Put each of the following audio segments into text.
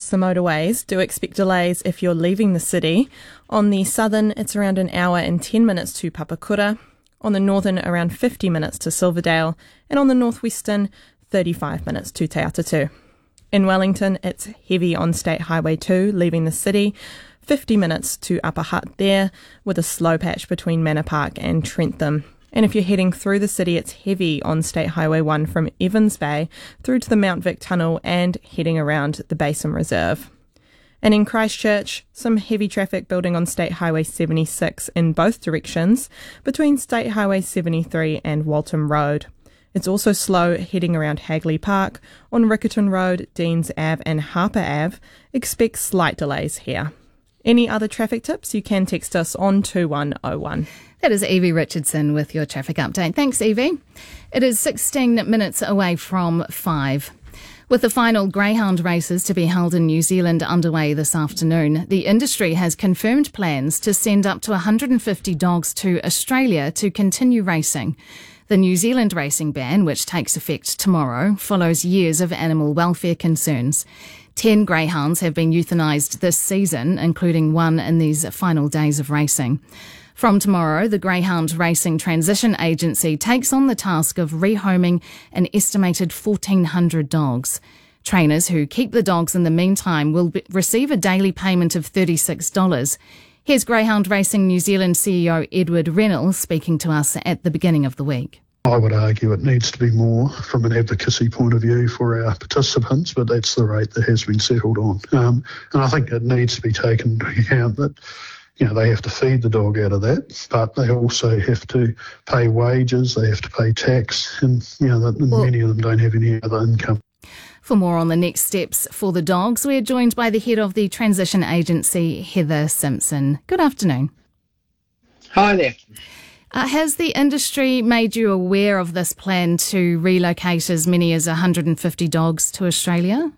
across the motorways, do expect delays if you're leaving the city. On the southern, it's around an hour and 10 minutes to Papakura. On the northern, around 50 minutes to Silverdale. And on the northwestern, 35 minutes to Te Atatū. In Wellington, it's heavy on State Highway 2, leaving the city. 50 minutes to Upper Hutt there, with a slow patch between Manor Park and Trentham. And if you're heading through the city, it's heavy on State Highway 1 from Evans Bay through to the Mount Vic Tunnel and heading around the Basin Reserve. And in Christchurch, some heavy traffic building on State Highway 76 in both directions between State Highway 73 and Waltham Road. It's also slow heading around Hagley Park. On Riccarton Road, Deans Ave and Harper Ave. Expect slight delays here. Any other traffic tips, you can text us on 2101. That is Evie Richardson with your traffic update. Thanks, Evie. It is 16 minutes away from 5. With the final greyhound races to be held in New Zealand underway this afternoon, the industry has confirmed plans to send up to 150 dogs to Australia to continue racing. The New Zealand racing ban, which takes effect tomorrow, follows years of animal welfare concerns. 10 greyhounds have been euthanised this season, including one in these final days of racing. From tomorrow, the Greyhound Racing Transition Agency takes on the task of rehoming an estimated 1,400 dogs. Trainers who keep the dogs in the meantime will receive a daily payment of $36. Here's Greyhound Racing New Zealand CEO Edward Reynolds speaking to us at the beginning of the week. I would argue it needs to be more from an advocacy point of view for our participants, but that's the rate that has been settled on. And I think it needs to be taken into account that, they have to feed the dog out of that, but they also have to pay wages, they have to pay tax, and, many of them don't have any other income. For more on the next steps for the dogs, we're joined by the head of the transition agency, Heather Simpson. Good afternoon. Hi there. Has the industry made you aware of this plan to relocate as many as 150 dogs to Australia?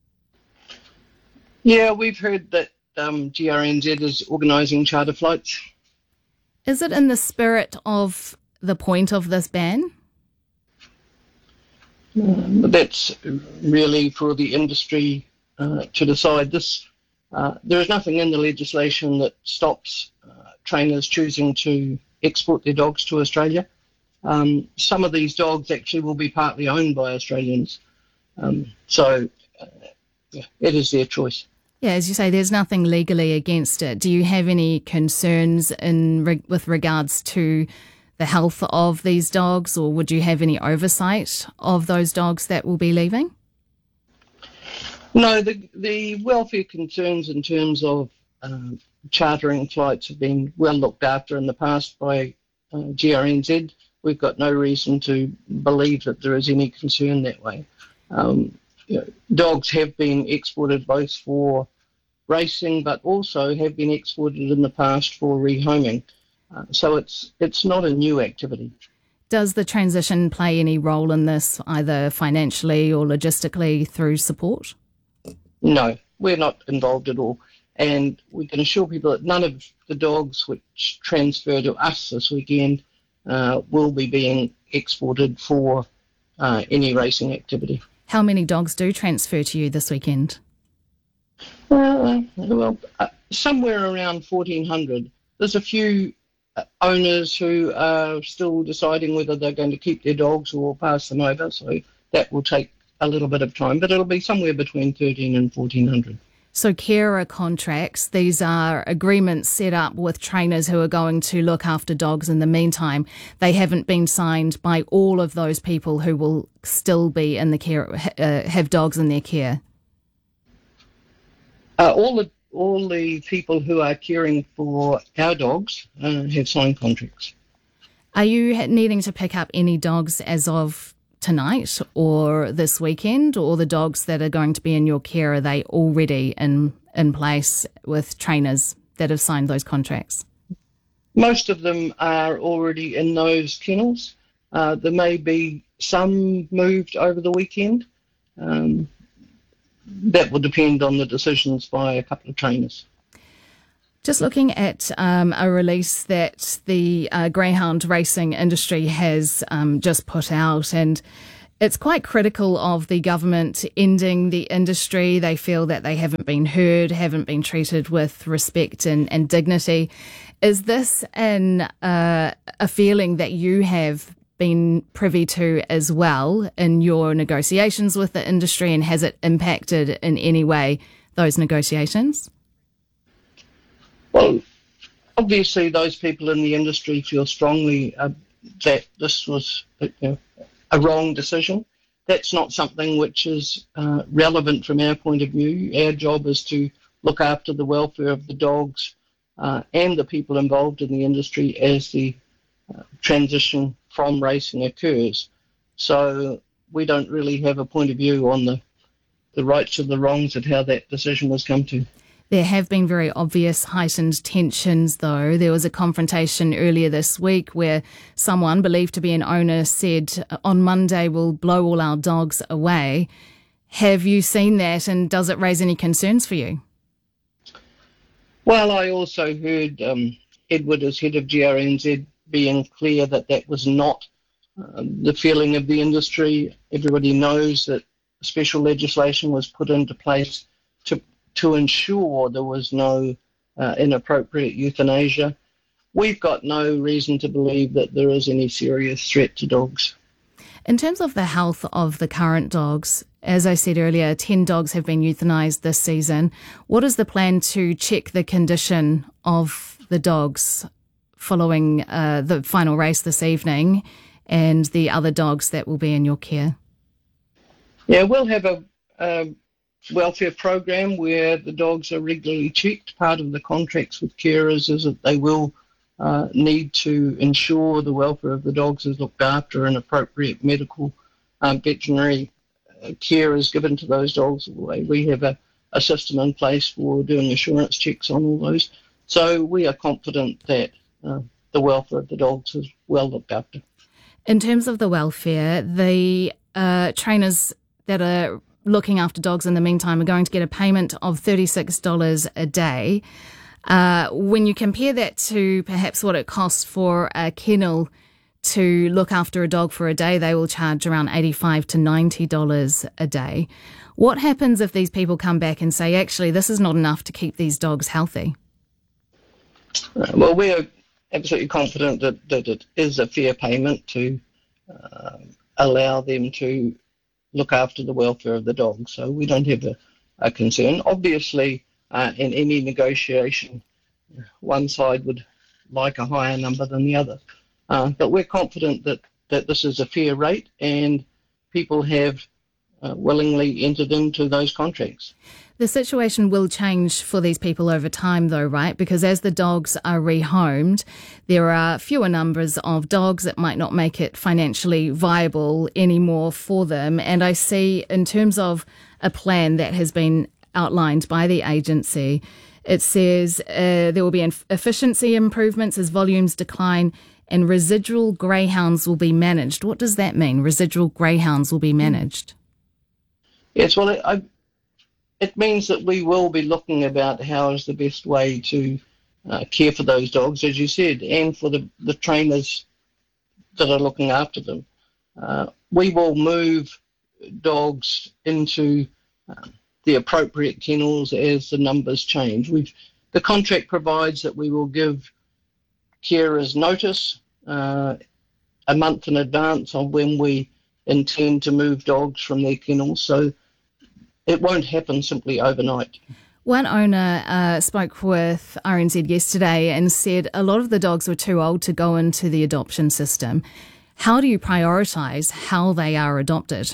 Yeah, we've heard that GRNZ is organising charter flights. Is it in the spirit of the point of this ban? That's really for the industry to decide. There is nothing in the legislation that stops trainers choosing to export their dogs to Australia. Some of these dogs actually will be partly owned by Australians. So it is their choice. Yeah, as you say, there's nothing legally against it. Do you have any concerns with regards to the health of these dogs, or would you have any oversight of those dogs that will be leaving? No, the welfare concerns in terms of chartering flights have been well looked after in the past by GRNZ. We've got no reason to believe that there is any concern that way. Dogs have been exported both for racing, but also have been exported in the past for rehoming. So it's not a new activity. Does the transition play any role in this, either financially or logistically through support? No, we're not involved at all. And we can assure people that none of the dogs which transfer to us this weekend will be being exported for any racing activity. How many dogs do transfer to you this weekend? Somewhere around 1,400. There's a few owners who are still deciding whether they're going to keep their dogs or pass them over, so that will take a little bit of time, but it'll be somewhere between 1,300 and 1,400. So carer contracts, these are agreements set up with trainers who are going to look after dogs in the meantime. They haven't been signed by all of those people who will still be in the care, have dogs in their care. All the people who are caring for our dogs have signed contracts. Are you needing to pick up any dogs as of tonight or this weekend, or the dogs that are going to be in your care, are they already in place with trainers that have signed those contracts? Most of them are already in those kennels. There may be some moved over the weekend. That will depend on the decisions by a couple of trainers. Just looking at a release that the greyhound racing industry has just put out, and It's quite critical of the government ending the industry. They feel that they haven't been heard, haven't been treated with respect and dignity. Is this a feeling that you have been privy to as well in your negotiations with the industry, and has it impacted in any way those negotiations? Well, obviously those people in the industry feel strongly that this was a wrong decision. That's not something which is relevant from our point of view. Our job is to look after the welfare of the dogs and the people involved in the industry as the transition from racing occurs. So we don't really have a point of view on the rights or the wrongs of how that decision was come to. There have been very obvious heightened tensions, though. There was a confrontation earlier this week where someone, believed to be an owner, said, on Monday we'll blow all our dogs away. Have you seen that, and does it raise any concerns for you? Well, I also heard Edward, as head of GRNZ, being clear that that was not the feeling of the industry. Everybody knows that special legislation was put into place to ensure there was no inappropriate euthanasia. We've got no reason to believe that there is any serious threat to dogs. In terms of the health of the current dogs, as I said earlier, 10 dogs have been euthanised this season. What is the plan to check the condition of the dogs following the final race this evening and the other dogs that will be in your care? Yeah, we'll have a welfare program where the dogs are regularly checked. Part of the contracts with carers is that they will need to ensure the welfare of the dogs is looked after and appropriate medical veterinary care is given to those dogs. We have a system in place for doing assurance checks on all those. So we are confident that the welfare of the dogs is well looked after. In terms of the welfare, the trainers that are looking after dogs in the meantime are going to get a payment of $36 a day. When you compare that to perhaps what it costs for a kennel to look after a dog for a day, they will charge around $85 to $90 a day. What happens if these people come back and say, actually, this is not enough to keep these dogs healthy? Well, we are absolutely confident that it is a fair payment to allow them to look after the welfare of the dog. So we don't have a concern. Obviously, in any negotiation, one side would like a higher number than the other. But we're confident that this is a fair rate and people have willingly entered into those contracts. The situation will change for these people over time, though, right? Because as the dogs are rehomed, there are fewer numbers of dogs that might not make it financially viable anymore for them. And I see, in terms of a plan that has been outlined by the agency, it says there will be efficiency improvements as volumes decline and residual greyhounds will be managed. What does that mean, residual greyhounds will be managed? Yes, well, it means that we will be looking about how is the best way to care for those dogs, as you said, and for the trainers that are looking after them. We will move dogs into the appropriate kennels as the numbers change. The contract provides that we will give carers notice a month in advance on when we intend to move dogs from their kennels, so it won't happen simply overnight. One owner spoke with RNZ yesterday and said a lot of the dogs were too old to go into the adoption system. How do you prioritise how they are adopted?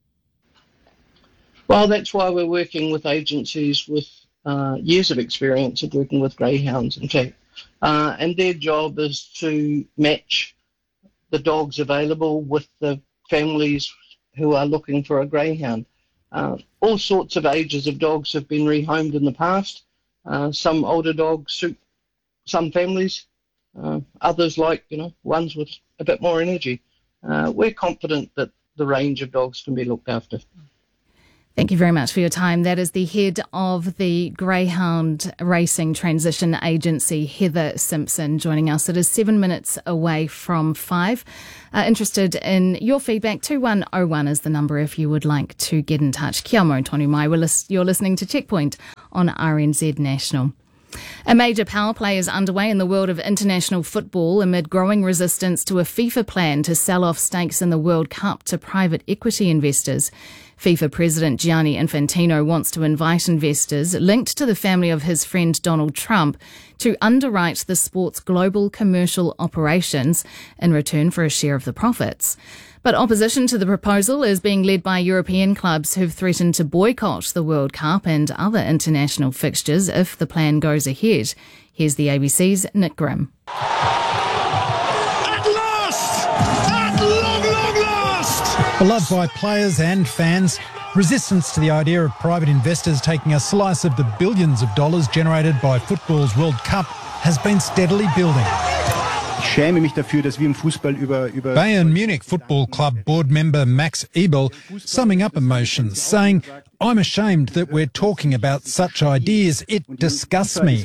Well, that's why we're working with agencies with years of experience of working with greyhounds, in fact. And their job is to match the dogs available with the families who are looking for a greyhound. All sorts of ages of dogs have been rehomed in the past. Some older dogs suit some families. Others like, ones with a bit more energy. We're confident that the range of dogs can be looked after. Thank you very much for your time. That is the head of the Greyhound Racing Transition Agency, Heather Simpson, joining us. It is 7 minutes away from 5. Interested in your feedback, 2101 is the number if you would like to get in touch. Kia ora tonu mai. You're listening to Checkpoint on RNZ National. A major power play is underway in the world of international football amid growing resistance to a FIFA plan to sell off stakes in the World Cup to private equity investors. FIFA President Gianni Infantino wants to invite investors linked to the family of his friend Donald Trump to underwrite the sport's global commercial operations in return for a share of the profits. But opposition to the proposal is being led by European clubs who've threatened to boycott the World Cup and other international fixtures if the plan goes ahead. Here's the ABC's Nick Grimm. At last! At long last! Beloved by players and fans, resistance to the idea of private investors taking a slice of the billions of dollars generated by football's World Cup has been steadily building. Bayern Munich Football Club board member Max Ebel summing up emotions, saying, "I'm ashamed that we're talking about such ideas. It disgusts me."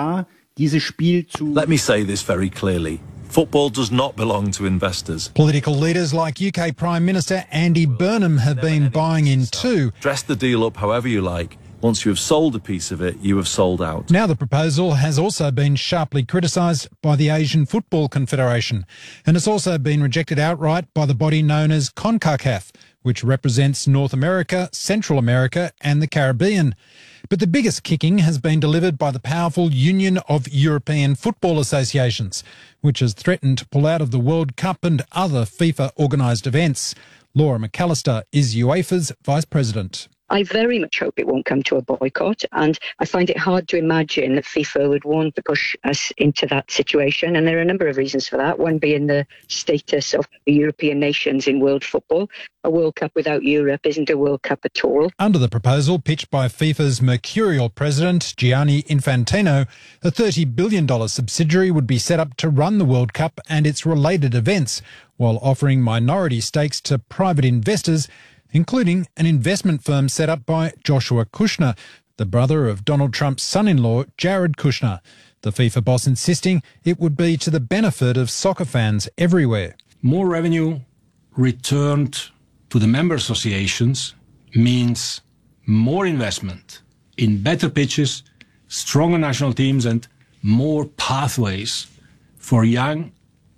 Let me say this very clearly. Football does not belong to investors. Political leaders like UK Prime Minister Andy Burnham have been buying in too. Dress the deal up however you like. Once you have sold a piece of it, you have sold out. Now the proposal has also been sharply criticised by the Asian Football Confederation, and it's also been rejected outright by the body known as CONCACAF, which represents North America, Central America and the Caribbean. But the biggest kicking has been delivered by the powerful Union of European Football Associations, which has threatened to pull out of the World Cup and other FIFA-organised events. Laura McAllister is UEFA's Vice President. I very much hope it won't come to a boycott, and I find it hard to imagine that FIFA would want to push us into that situation, and there are a number of reasons for that, one being the status of the European nations in world football. A World Cup without Europe isn't a World Cup at all. Under the proposal pitched by FIFA's mercurial president, Gianni Infantino, a $30 billion subsidiary would be set up to run the World Cup and its related events, while offering minority stakes to private investors, including an investment firm set up by Joshua Kushner, the brother of Donald Trump's son-in-law, Jared Kushner. The FIFA boss insisting it would be to the benefit of soccer fans everywhere. More revenue returned to the member associations means more investment in better pitches, stronger national teams and more pathways for young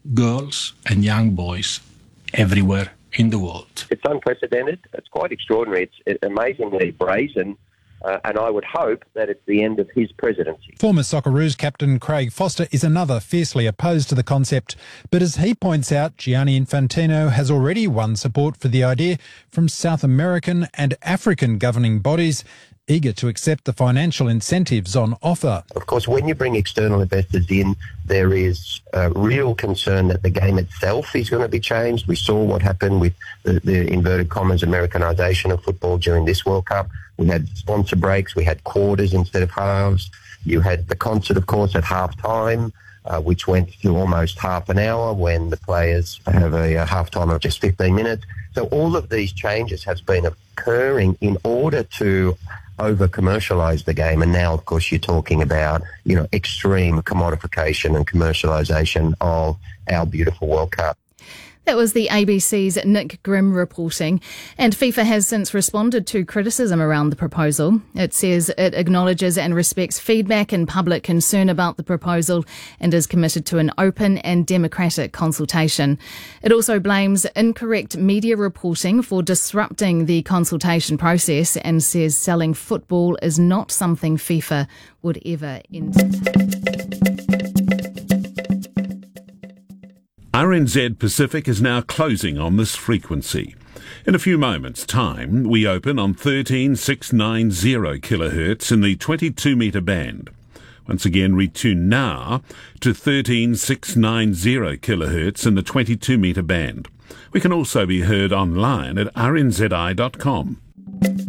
girls and young boys everywhere in the world. It's unprecedented. It's quite extraordinary. It's amazingly brazen. And I would hope that it's the end of his presidency. Former Socceroos captain Craig Foster is another fiercely opposed to the concept. But as he points out, Gianni Infantino has already won support for the idea from South American and African governing bodies, eager to accept the financial incentives on offer. Of course, when you bring external investors in, there is a real concern that the game itself is going to be changed. We saw what happened with the inverted commas Americanization of football during this World Cup. We had sponsor breaks, we had quarters instead of halves. You had the concert, of course, at half-time, which went to almost half an hour when the players have a half-time of just 15 minutes. So all of these changes have been occurring in order to over-commercialise the game, and now, of course, you're talking about, extreme commodification and commercialisation of our beautiful World Cup. That was the ABC's Nick Grimm reporting, and FIFA has since responded to criticism around the proposal. It says it acknowledges and respects feedback and public concern about the proposal and is committed to an open and democratic consultation. It also blames incorrect media reporting for disrupting the consultation process and says selling football is not something FIFA would ever entertain. RNZ Pacific is now closing on this frequency. In a few moments' time, we open on 13690 kHz in the 22-metre band. Once again, retune now to 13690 kHz in the 22-metre band. We can also be heard online at rnzi.com.